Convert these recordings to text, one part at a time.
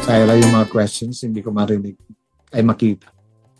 Kyra, yung mga questions, hindi ko marinig. Ay, makita.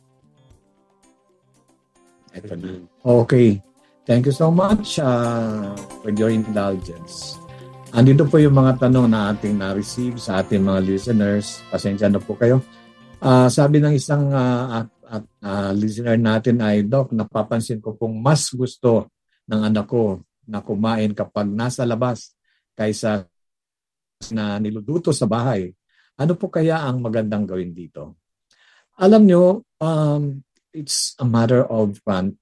Okay. Thank you so much for your indulgence. Andito po yung mga tanong na ating na-receive sa ating mga listeners. Pasensya na po kayo. Sabi ng isang listener natin ay, Doc, napapansin ko pong mas gusto ng anak ko na kumain kapag nasa labas kaysa na niluluto sa bahay. Ano po kaya ang magandang gawin dito? Alam nyo, it's a matter of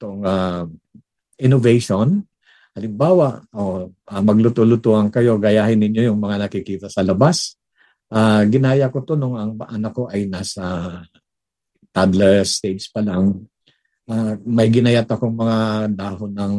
innovation. Halimbawa, magluto-lutuan kayo, gayahin ninyo yung mga nakikita sa labas. Ginaya ko to nung ang anak ko ay nasa toddler stage pa lang. May ginayat akong mga dahon ng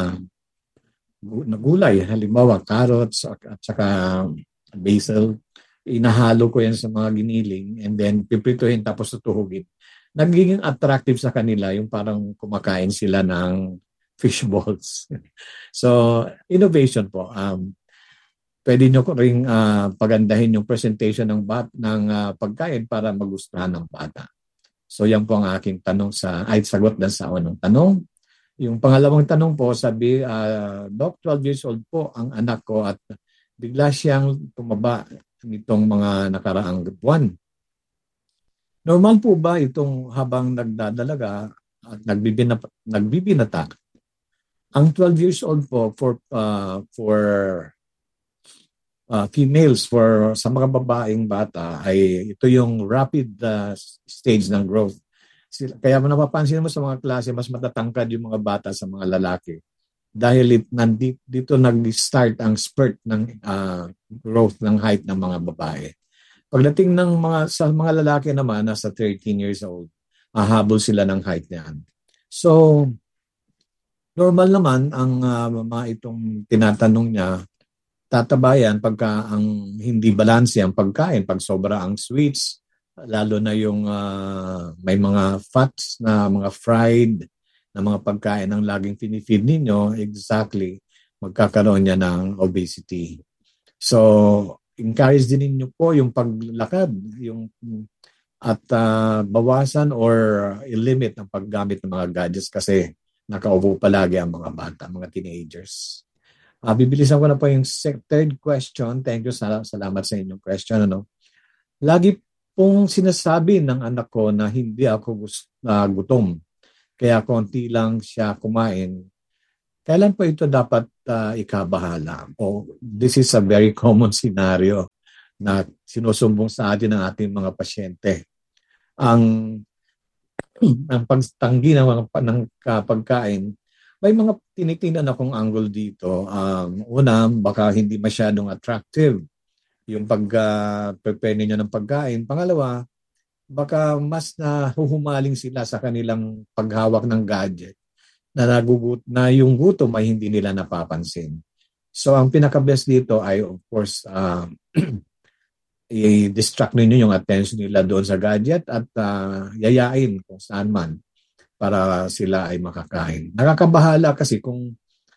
gulay, halimbawa carrots at saka basil. Inahalo ko yan sa mga giniling and then piprituhin tapos tutuhugin. Nagiging attractive sa kanila yung parang kumakain sila ng fish balls. So, innovation po. Pwede nyo ring pagandahin yung presentation ng pagkain para magustuhan ng bata. So, yan po ang aking tanong sagot na sa unang tanong. Yung pangalawang tanong po, sabi, Doc, 12 years old po ang anak ko at bigla siyang tumaba nitong mga nakaraang buwan. Normal po ba itong habang nagdadalaga at nagbibinata? Ang 12 years old po for females, sa mga babaeng bata, ay ito yung rapid stage ng growth. Kaya napapansin mo sa mga klase, mas matatangkad yung mga bata sa mga lalaki. Dahil dito nag-start ang spurt ng growth ng height ng mga babae. Pagdating sa mga lalaki naman, nasa 13 years old, hahabol sila ng height niyan. So, normal naman ang mga itong tinatanong niya, tatabayan pagka ang hindi balanse ang pagkain, pag sobra ang sweets, lalo na yung may mga fats na mga fried, na mga pagkain ang laging pinifeed ninyo, exactly, magkakaroon niya ng obesity. So, encourage din ninyo po yung paglakad, at bawasan or i-limit ang paggamit ng mga gadgets kasi nakaupo palagi ang mga bata, mga teenagers. Bibilisan ko na po yung third question. Thank you, salamat sa inyong question. Lagi pong sinasabi ng anak ko na hindi ako gutom. Kaya konti lang siya kumain. Kailan po ito dapat ikabahala? This is a very common scenario na sinusumbong sa atin ng ating mga pasyente. Ang pagtanggi ng pagkain, may mga tinitingnan akong angle dito. Una, baka hindi masyadong attractive yung pag-prepare ninyo ng pagkain. Pangalawa, baka mas nahuhumaling sila sa kanilang paghawak ng gadget na yung gutom ay hindi nila napapansin. So ang pinaka-best dito ay of course i-distract ninyo yung attention nila doon sa gadget at yayain kung saan man para sila ay makakain. Nakakabahala kasi kung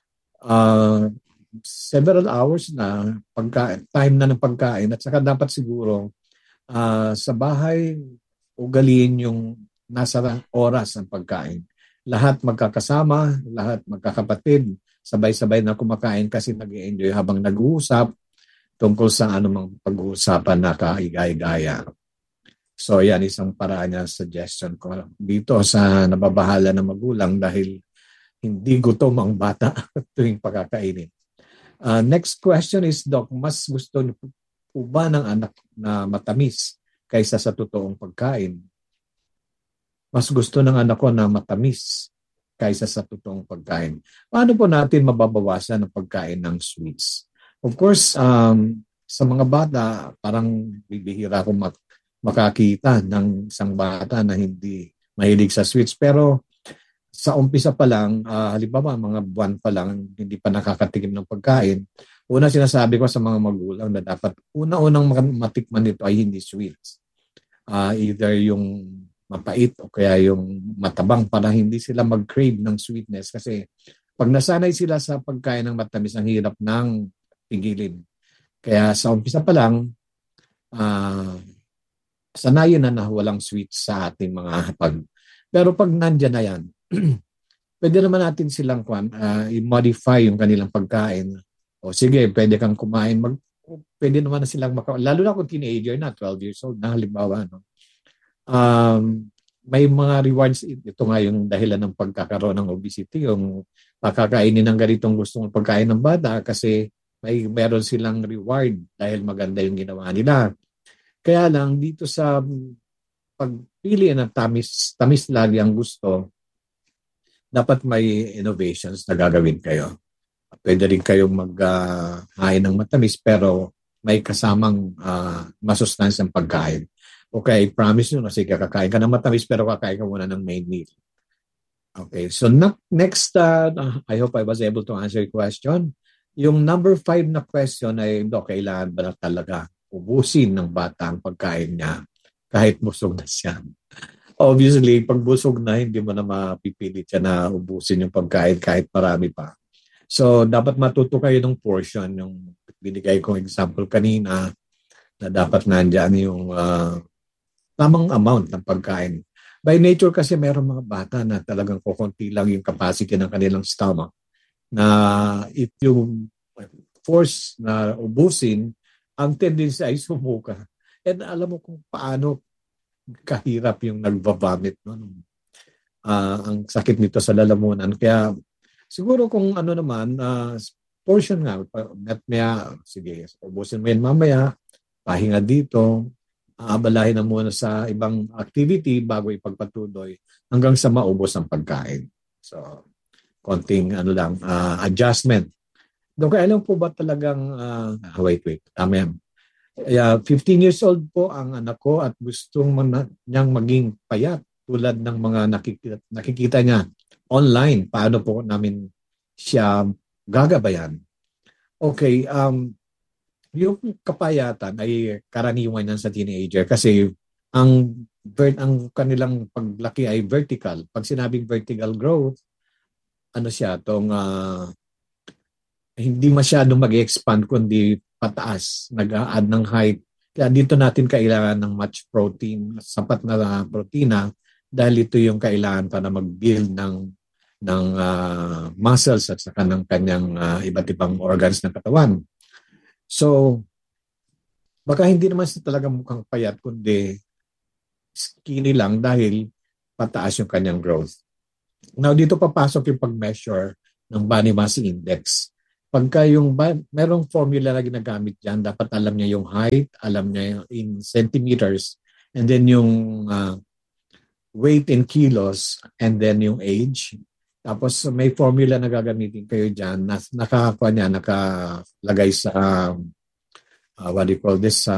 several hours na time na ng pagkain at saka dapat siguro sa bahay ugaliin yung nasa oras ng pagkain. Lahat magkakasama, lahat magkakapatid, sabay-sabay na kumakain kasi nag-i-enjoy habang nag-uusap tungkol sa anumang pag-uusapan na kaigay-gaya. So yan isang paraan niya, suggestion ko dito sa nababahala na magulang dahil hindi gutom ang bata tuwing pagkakainin. Next question is, Doc, mas gusto niyo po ba ng anak na matamis kaysa sa totoong pagkain? Mas gusto ng anak ko na matamis kaysa sa totoong pagkain. Paano po natin mababawasan ang pagkain ng sweets? Of course, sa mga bata, parang bibihira akong makakita ng isang bata na hindi mahilig sa sweets. Pero sa umpisa pa lang, halimbawa mga buwan pa lang, hindi pa nakakatikim ng pagkain. Una sinasabi ko sa mga magulang na dapat una-unang matikman nito ay hindi sweets. Either yung mapait o kaya yung matabang para hindi sila mag-crave ng sweetness. Kasi pag nasanay sila sa pagkain ng matamis, ang hirap ng pigilin. Kaya sa umpisa pa lang, sanayin na walang sweets sa ating mga hapag. Pero pag nandyan na yan, pwede naman natin silang i-modify yung kanilang pagkain. O sige, pwede kang kumain, pwede naman na silang lalo na kung teenager na, 12 years old na halimbawa. No? May mga rewards, ito nga yung dahilan ng pagkakaroon ng obesity, yung pakakainin ng ganitong gustong pagkain ng bata kasi meron silang reward dahil maganda yung ginawa nila. Kaya lang dito sa pagpili ng tamis lagi ang gusto, dapat may innovations na gagawin kayo. Pwede rin kayong maghain ng matamis pero may kasamang masustansyang pagkain. Okay, promise nyo na sige, kakain ka ng matamis pero kakain ka muna ng main meal. Okay, so next, I hope I was able to answer your question. Yung number 5 na question ay, kailangan ba na talaga ubusin ng bata ang pagkain niya kahit busog na siya? Obviously, pag busog na, hindi mo na mapipilit siya na ubusin yung pagkain kahit marami pa. So, dapat matuto kayo ng portion. Yung binigay kong example kanina na dapat nandyan yung tamang amount ng pagkain. By nature kasi mayroong mga bata na talagang kukunti lang yung capacity ng kanilang stomach na if you force na ubusin, ang tendency ay sumuka. And alam mo kung paano kahirap yung nagbabamit. No? Ang sakit nito sa lalamunan. Kaya siguro kung ano naman, portion nga, sige, ubusin mo yan mamaya, pahinga dito, aabalahin na muna sa ibang activity bago ipagpatuloy hanggang sa maubos ang pagkain. So, konting adjustment. Doon kaya alam po ba talagang, wait, tama yan. 15 years old po ang anak ko at gustong niyang maging payat tulad ng mga nakikita niya online. Paano po namin siya gagabayan? Okay, yung kapayatan ay karaniwan yan sa teenager kasi ang kanilang paglaki ay vertical. Pag sinabing vertical growth, ano siya, hindi masyadong mag-expand kundi pataas, nag-a-add ng height. Kaya dito natin kailangan ng much protein, sapat na protina dahil ito yung kailangan para mag-build ng muscles at saka ng kanyang iba't ibang organs ng katawan. So, baka hindi naman siya talaga mukhang payat kundi skinny lang dahil pataas yung kanyang growth. Now, dito papasok yung pag-measure ng body mass index. Pagka merong formula na ginagamit dyan, dapat alam niya yung height, alam niya yung in centimeters, and then yung weight in kilos, and then yung age. Tapos may formula na gagamitin kayo dyan na nakalagay sa what do you call this,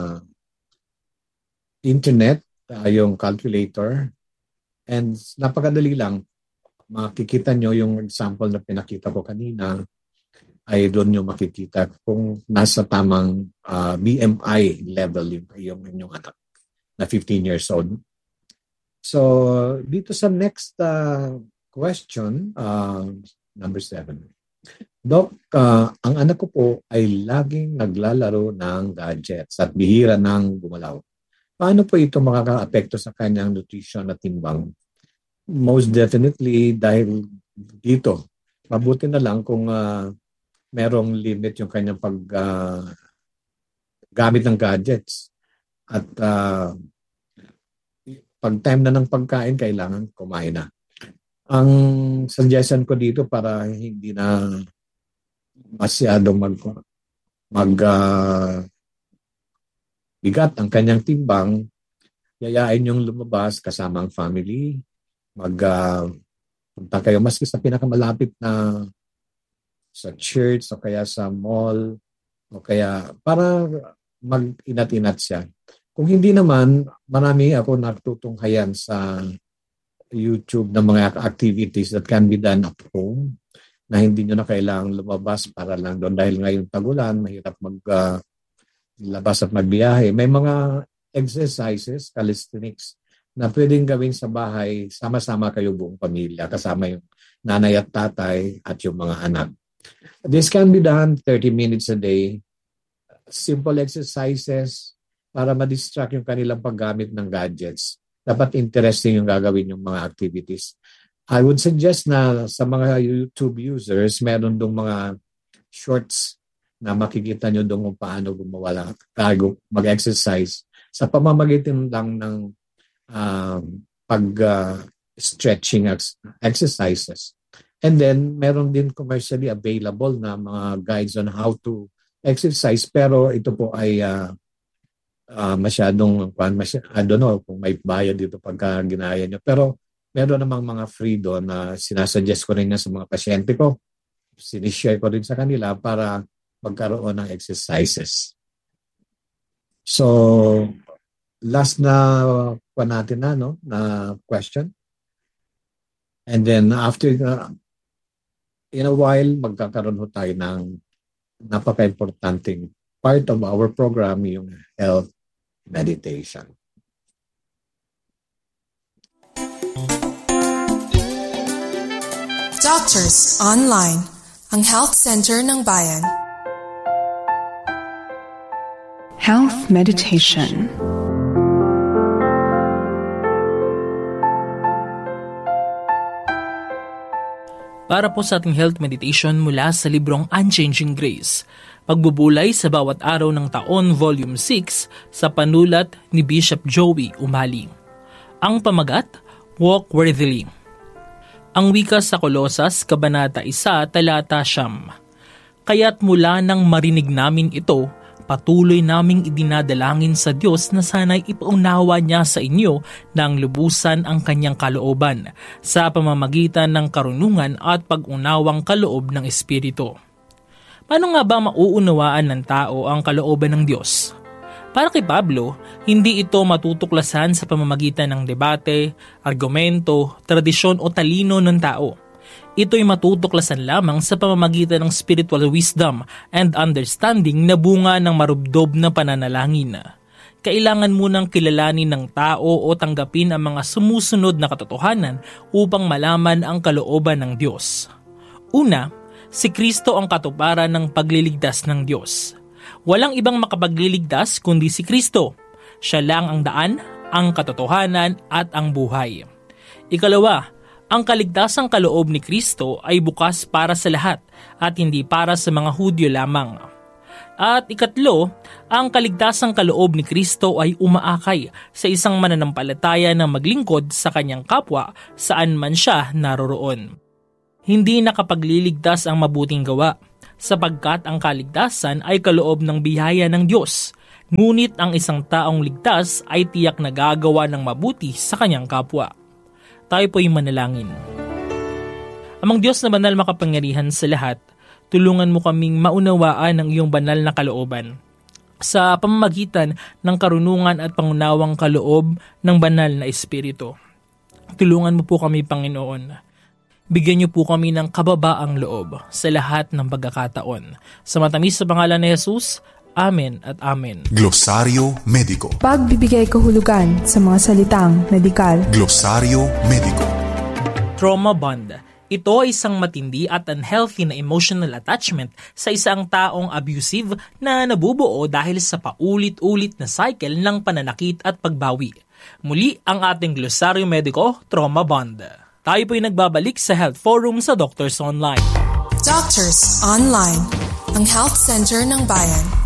internet, yung calculator. And napakadali lang, makikita nyo yung example na pinakita ko kanina, ay doon nyo makikita kung nasa tamang BMI level yung inyong anak na 15 years old. So, dito sa next question, number 7. Doc, ang anak ko po ay laging naglalaro ng gadgets at bihira nang gumalaw. Paano po ito makaka-apekto sa kanyang nutrition at timbang? Most definitely dahil dito. Mabuti na lang kung merong limit yung kanyang gamit ng gadgets. At pag time na ng pagkain, kailangan kumain na. Ang suggestion ko dito para hindi na masyadong bigat ang kanyang timbang, yayain yung lumabas kasama ang family, punta kayo maski sa pinakamalapit na sa church o kaya sa mall o kaya para mag-inat-inat siya. Kung hindi naman, marami ako natutunghayan sa YouTube ng mga activities that can be done at home na hindi nyo na kailangang lumabas para lang doon dahil ngayon tagulan, mahirap maglabas at magbiyahe. May mga exercises, calisthenics, na pwedeng gawin sa bahay, sama-sama kayo buong pamilya, kasama yung nanay at tatay at yung mga anak. This can be done 30 minutes a day. Simple exercises, para ma-distract yung kanilang paggamit ng gadgets. Dapat interesting yung gagawin yung mga activities. I would suggest na sa mga YouTube users, meron dong mga shorts na makikita nyo dong kung paano gumawa mag-exercise sa pamamagitan lang ng stretching exercises. And then, meron din commercially available na mga guides on how to exercise. Pero ito po ay masyadong, I don't know kung may bayad dito pagka ginaya nyo. Pero meron namang mga free doon na sinasuggest ko rin nga sa mga pasyente ko. Sinishare ko rin sa kanila para magkaroon ng exercises. So, last na pa natin na question. And then after, in a while, magkakaroon ho tayo ng napaka-importanting part of our program, yung health meditation. Doctors Online, ang Health Center ng Bayan. Health Meditation. Para po sa ating health meditation mula sa librong Unchanging Grace, pagbubulay sa bawat araw ng taon, Volume 6, sa panulat ni Bishop Joey Umali. Ang pamagat, Walk Worthily. Ang wika sa Kolosas, Kabanata 1, Talata 9. Kaya't mula nang marinig namin ito, patuloy naming idinadalangin sa Diyos na sana'y ipaunawa niya sa inyo ng lubusan ang kanyang kalooban sa pamamagitan ng karunungan at pag-unawang kaloob ng Espiritu. Paano nga ba mauunawaan ng tao ang kalooban ng Diyos? Para kay Pablo, hindi ito matutuklasan sa pamamagitan ng debate, argumento, tradisyon o talino ng tao. Ito'y matutuklasan lamang sa pamamagitan ng spiritual wisdom and understanding na bunga ng marubdob na pananalangin. Kailangan munang kilalanin ng tao o tanggapin ang mga sumusunod na katotohanan upang malaman ang kalooban ng Diyos. Una, si Kristo ang katuparan ng pagliligtas ng Diyos. Walang ibang makapagliligtas kundi si Kristo. Siya lang ang daan, ang katotohanan at ang buhay. Ikalawa, ang kaligtasang kaloob ni Kristo ay bukas para sa lahat at hindi para sa mga Hudyo lamang. At ikatlo, ang kaligtasang kaloob ni Kristo ay umaakay sa isang mananampalataya na maglingkod sa kanyang kapwa saan man siya naroroon. Hindi nakapagliligtas ang mabuting gawa, sapagkat ang kaligtasan ay kaloob ng biyaya ng Diyos, ngunit ang isang taong ligtas ay tiyak na gagawa ng mabuti sa kanyang kapwa. Tayo po'y manalangin. Amang Diyos na banal makapangyarihan sa lahat, tulungan mo kaming maunawaan ang iyong banal na kalooban sa pamamagitan ng karunungan at pangunawang kaloob ng banal na Espiritu. Tulungan mo po kami, Panginoon. Bigyan niyo po kami ng kababaang loob sa lahat ng pagkakataon. Sa matamis sa pangalan ni Jesus, Amen at Amen. Glosaryo Mediko. Pagbibigay kahulugan sa mga salitang medikal. Glosaryo Mediko. Trauma bond. Ito ay isang matindi at unhealthy na emotional attachment sa isang taong abusive na nabubuo dahil sa paulit-ulit na cycle ng pananakit at pagbawi. Muli ang ating Glosaryo Mediko, Trauma Bond. Tayo po'y nagbabalik sa Health Forum sa Doctors Online. Doctors Online, ang Health Center ng Bayan.